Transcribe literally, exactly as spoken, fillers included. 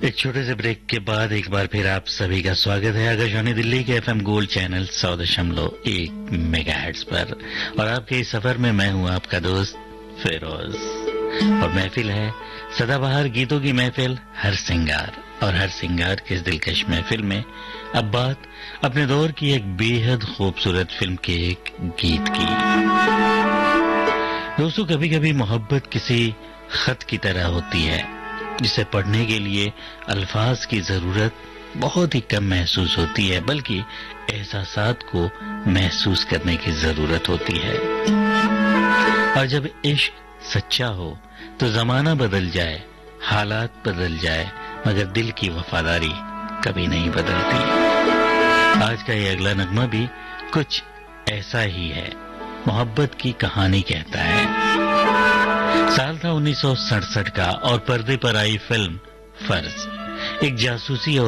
एक छोटे से ब्रेक के बाद एक बार फिर आप सभी का स्वागत है आकाशवाणी दिल्ली के एफएम गोल्ड चैनल सौ दशमलव एक मेगाहर्ट्ज पर। और आपके इस सफर में मैं हूं आपका दोस्त फिरोज, और महफिल है सदाबहार गीतों की महफिल हर सिंगार। और हर सिंगार की इस दिलकश महफिल में अब बात अपने दौर की एक बेहद खूबसूरत फिल्म के एक गीत की। दोस्तों, कभी कभी मोहब्बत किसी खत की तरह होती है जिसे पढ़ने के लिए अल्फाज की जरूरत बहुत ही कम महसूस होती है, बल्कि एहसासात को महसूस करने की जरूरत होती है। और जब इश्क सच्चा हो तो जमाना बदल जाए, हालात बदल जाए, मगर दिल की वफादारी कभी नहीं बदलती। आज का ये अगला नगमा भी कुछ ऐसा ही है, मोहब्बत की कहानी कहता है। साल था उन्नीस सौ सड़सठ का और पर्दे पर आई फिल्म फर्ज एक जासूसी और